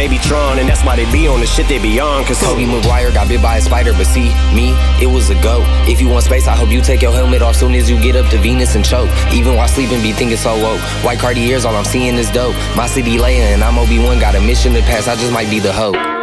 they be Tron, and that's why they be on the shit they be on. Cause Toby Maguire got bit by a spider, but see, me, it was a goat. If you want space, I hope you take your helmet off soon as you get up to Venus and choke. Even while sleeping, be thinking so woke. White Cartiers, all I'm seeing is dope. My city Leia and I'm Obi-Wan, got a mission to pass, I just might be the hope.